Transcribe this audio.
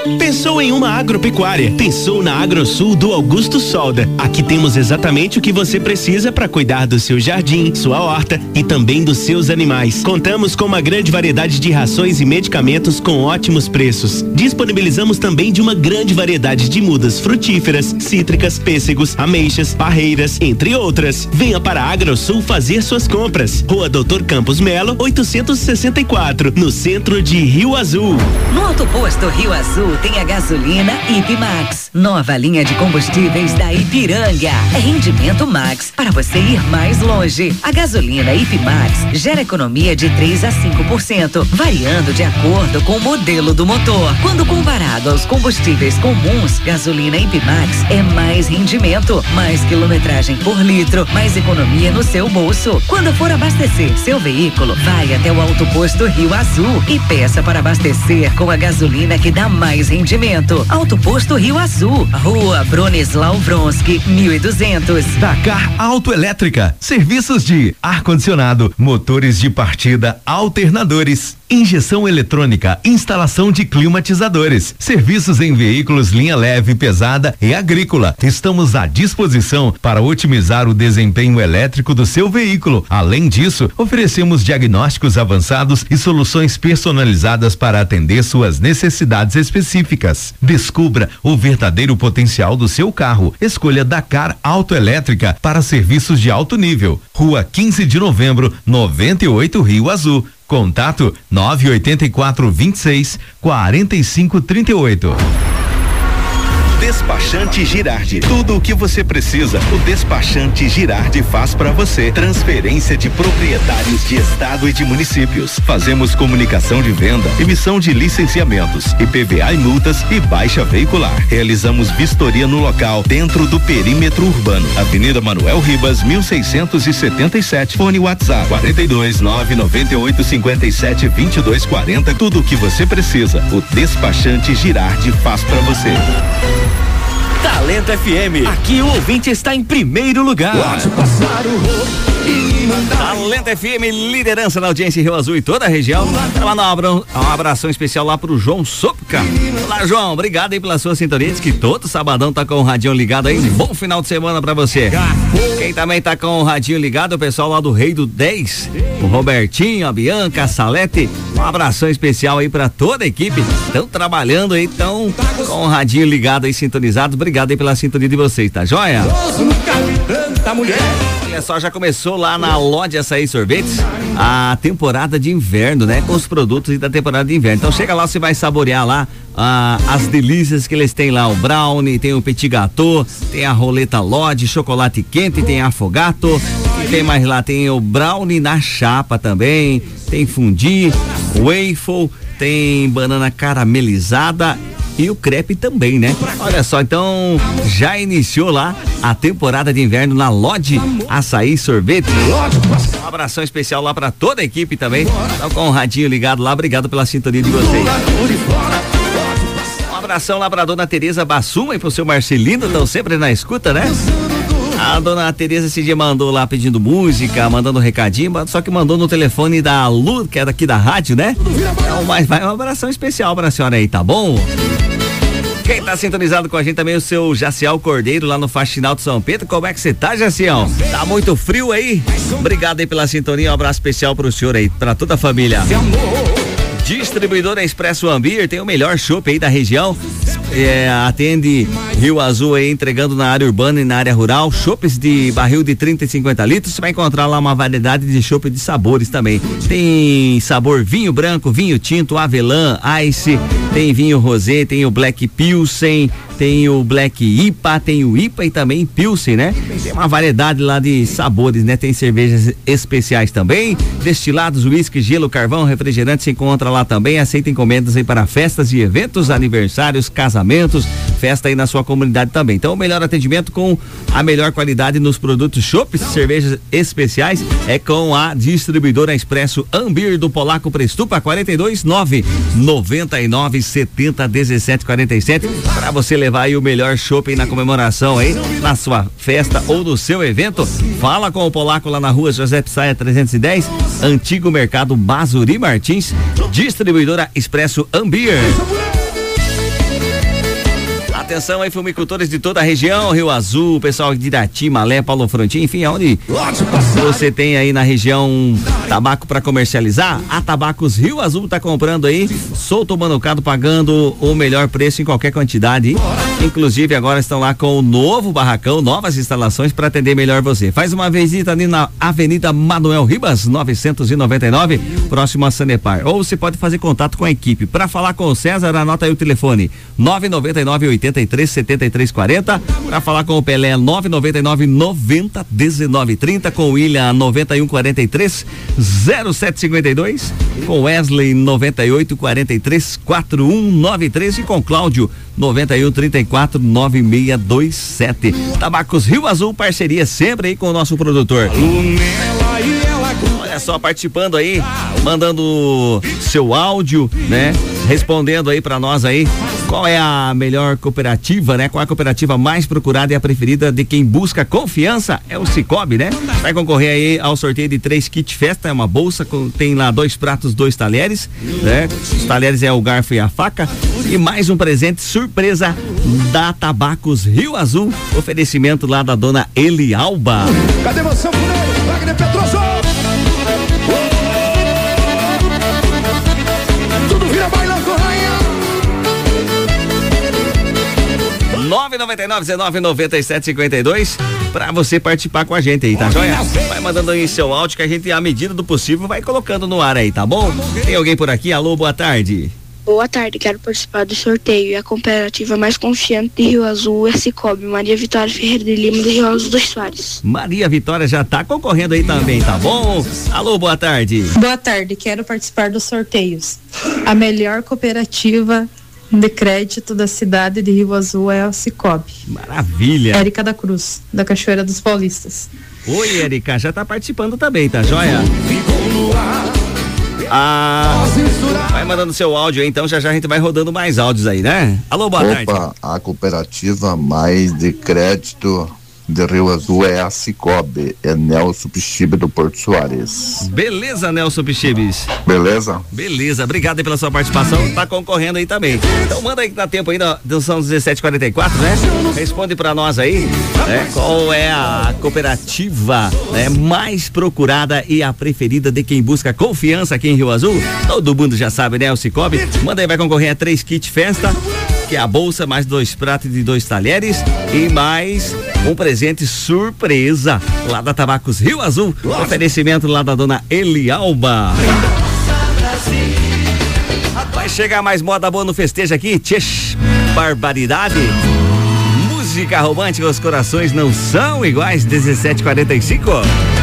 Pensou em uma agropecuária? Pensou na AgroSul do Augusto Solda. Aqui temos exatamente o que você precisa para cuidar do seu jardim, sua horta e também dos seus animais. Contamos com uma grande variedade de rações e medicamentos com ótimos preços. Disponibilizamos também de uma grande variedade de mudas frutíferas, cítricas, pêssegos, ameixas, parreiras, entre outras. Venha para a AgroSul fazer suas compras. Rua Doutor Campos Melo, 864, no centro de Rio Azul. No Auto Posto Rio Azul tem a gasolina Ipmax, nova linha de combustíveis da Ipiranga. É rendimento max para você ir mais longe. A gasolina Ipmax gera economia de 3 a 5%, variando de acordo com o modelo do motor. Quando comparado aos combustíveis comuns, gasolina Ipmax é mais rendimento, mais quilometragem por litro, mais economia no seu bolso. Quando for abastecer seu veículo, vai até o Auto Posto Rio Azul e peça para abastecer com a gasolina que dá mais rendimento. Auto Posto Rio Azul, Rua Bronislau Vronsky, 1200. Dakar Autoelétrica, serviços de ar-condicionado, motores de partida, alternadores, injeção eletrônica, instalação de climatizadores, serviços em veículos linha leve, pesada e agrícola. Estamos à disposição para otimizar o desempenho elétrico do seu veículo. Além disso, oferecemos diagnósticos avançados e soluções personalizadas para atender suas necessidades específicas. Descubra o verdadeiro potencial do seu carro. Escolha Dakar Autoelétrica para serviços de alto nível. Rua 15 de Novembro, 98, Rio Azul. Contato 984 26 45 38. Despachante Girardi, tudo o que você precisa, o Despachante Girardi faz para você. Transferência de proprietários de estado e de municípios. Fazemos comunicação de venda, emissão de licenciamentos, IPVA e multas e baixa veicular. Realizamos vistoria no local, dentro do perímetro urbano. Avenida Manuel Ribas, 1677. Fone WhatsApp 42 998 57 22 40. Tudo o que você precisa, o Despachante Girardi faz para você. Talento FM, aqui o ouvinte está em primeiro lugar. Pode passar o roubo e mandar. Talento FM, liderança na audiência em Rio Azul e toda a região. Ela mandar um abração especial lá pro João Sopka. Olá, João, obrigado aí pela sua sintonia. Diz que todo sabadão tá com o radinho ligado aí. Bom final de semana pra você. Quem também tá com o radinho ligado, o pessoal lá do Rei do 10, o Robertinho, a Bianca, a Salete. Um abração especial aí pra toda a equipe. Estão trabalhando aí, estão com o radinho ligado aí, sintonizado. Obrigado aí pela sintonia de vocês, tá joia? Olha só, já começou lá na Lodge Açaí Sorvetes a temporada de inverno, né? Com os produtos da temporada de inverno. Então chega lá, você vai saborear lá as delícias que eles têm lá, o brownie, tem o petit gâteau, tem a roleta Lodge, chocolate quente, tem afogato, e tem mais lá, tem o brownie na chapa também, tem fondue, waffle, tem banana caramelizada e o crepe também, né? Olha só, então já iniciou lá a temporada de inverno na Lodge Açaí Sorvete. Um abração especial lá pra toda a equipe também. Então com o radinho ligado lá, obrigado pela sintonia de vocês. Um abração lá pra dona Tereza Bassuma e pro seu Marcelino, estão sempre na escuta, né? A dona Tereza esse dia mandou lá pedindo música, mandando um recadinho, só que mandou no telefone da Lu, que é daqui da rádio, né? Então, mas vai um abração especial pra senhora aí, tá bom? Quem tá sintonizado com a gente também é o seu Jaciel Cordeiro lá no Faxinal de São Pedro. Como é que você tá, Jaciel? Tá muito frio aí? Obrigado aí pela sintonia, um abraço especial pro senhor aí, pra toda a família. Distribuidora Expresso Ambir tem o melhor chopp aí da região. Atende Rio Azul aí, entregando na área urbana e na área rural. Chopps de barril de 30 e 50 litros. Você vai encontrar lá uma variedade de chopp de sabores também. Tem sabor vinho branco, vinho tinto, avelã, ice. Tem vinho rosé, tem o Black Pilsen, tem o Black IPA, tem o IPA e também Pilsen, né? Tem uma variedade lá de sabores, né? Tem cervejas especiais também, destilados, uísque, gelo, carvão, refrigerante se encontra lá também. Aceita encomendas aí para festas e eventos, aniversários, casamentos, festa aí na sua comunidade também. Então o melhor atendimento com a melhor qualidade nos produtos chopps, cervejas especiais é com a distribuidora Expresso Ambir do Polaco Prestupa, 42 999 70 17 47, para você levar aí o melhor chopp na comemoração aí, na sua festa ou no seu evento. Fala com o Polaco lá na rua José Psaia 310, Antigo Mercado Mazuri Martins, distribuidora Expresso Ambir. Atenção aí, fumicultores de toda a região, Rio Azul, pessoal de Irati, Malé, Paulo Frontin, enfim, aonde você tem aí na região tabaco para comercializar, a Tabacos Rio Azul tá comprando aí, solto o manucado, pagando o melhor preço em qualquer quantidade. Inclusive agora estão lá com o novo barracão, novas instalações para atender melhor você. Faz uma visita ali na Avenida Manuel Ribas, 999, próximo a Sanepar. Ou você pode fazer contato com a equipe. Para falar com o César, anota aí o telefone 999-83-7340. Para falar com o Pelé, 999-90-1930. Com o William, 91-43-0752. Com Wesley, 98-43-4193. E com Cláudio, 91-34-9627. Tabacos Rio Azul, parceria sempre aí com o nosso produtor. Olha só, participando aí, mandando seu áudio, né? Respondendo aí pra nós aí, qual é a melhor cooperativa, né? Qual é a cooperativa mais procurada e a preferida de quem busca confiança? É o Cicobi, né? Vai concorrer aí ao sorteio de 3 kit festa, é uma bolsa, tem lá 2 pratos, 2 talheres, né? Os talheres é o garfo e a faca e mais um presente surpresa da Tabacos Rio Azul, oferecimento lá da dona Elialba. Cadê você, Funeiro? Wagner Petroso! Tudo vira bailando, rainha! 999-1997-52 pra você participar com a gente aí, tá joia? Vai mandando aí seu áudio que a gente, à medida do possível, vai colocando no ar aí, tá bom? Tem alguém por aqui? Alô, boa tarde. Boa tarde, quero participar do sorteio e a cooperativa mais confiante de Rio Azul é Cicobi, Maria Vitória Ferreira de Lima de Rio Azul dos Soares. Maria Vitória já tá concorrendo aí também, tá bom? Alô, boa tarde. Boa tarde, quero participar dos sorteios. A melhor cooperativa de crédito da cidade de Rio Azul é a Cicobi. Maravilha. Érica da Cruz, da Cachoeira dos Paulistas. Oi, Érica, já tá participando também, tá joia? Vai mandando seu áudio aí, então já a gente vai rodando mais áudios aí, né? Alô, boa tarde. A cooperativa mais de crédito de Rio Azul é a Cicobi, é Nelson Pichibe do Porto Soares. Beleza, Nelson Pichibes. Beleza? Beleza, obrigado aí pela sua participação, tá concorrendo aí também. Então manda aí que dá tempo ainda, são 17h44, né? Responde pra nós aí, né? Qual é a cooperativa, né, mais procurada e a preferida de quem busca confiança aqui em Rio Azul? Todo mundo já sabe, né? O Cicobi. Manda aí, vai concorrer a 3 kits festa, que é a bolsa, mais 2 pratos e 2 talheres e mais um presente surpresa lá da Tabacos Rio Azul, oferecimento lá da dona Elialba. Vai chegar mais moda boa no festejo aqui, tchê, barbaridade. Música romântica, os corações não são iguais, 17h45.